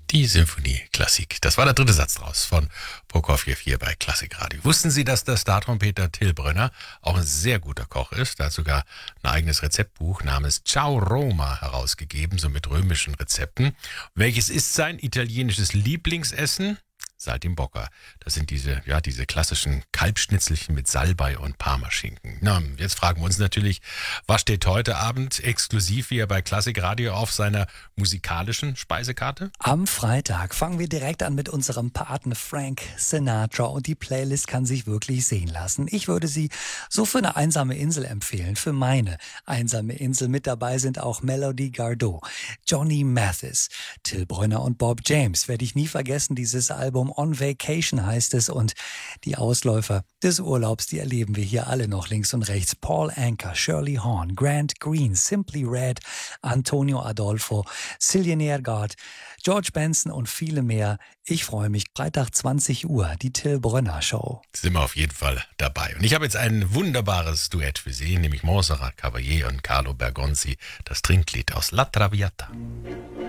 Die Symphonie Klassik. Das war der dritte Satz draus von Prokofjew hier bei Klassikradio. Wussten Sie, dass der Startrompeter Till Brönner auch ein sehr guter Koch ist? Er hat sogar ein eigenes Rezeptbuch namens Ciao Roma herausgegeben, so mit römischen Rezepten. Welches ist sein italienisches Lieblingsessen? Saltimbocca. Das sind diese klassischen Kalbschnitzelchen mit Salbei und Parmaschinken. Na, jetzt fragen wir uns natürlich, was steht heute Abend exklusiv hier bei Klassikradio auf seiner musikalischen Speisekarte? Am Freitag fangen wir direkt an mit unserem Paten Frank Sinatra und die Playlist kann sich wirklich sehen lassen. Ich würde sie so für eine einsame Insel empfehlen, für meine einsame Insel. Mit dabei sind auch Melody Gardot, Johnny Mathis, Till Brönner und Bob James. Werde ich nie vergessen, dieses Album On Vacation heißt es und die Ausläufer des Urlaubs, die erleben wir hier alle noch links und rechts. Paul Anka, Shirley Horn, Grant Green, Simply Red, Antonio Adolfo, Cillian Ergard, George Benson und viele mehr. Ich freue mich. Freitag 20 Uhr, die Till Brönner Show. Sind wir auf jeden Fall dabei. Und ich habe jetzt ein wunderbares Duett für Sie, nämlich Montserrat Caballé und Carlo Bergonzi, das Trinklied aus La Traviata.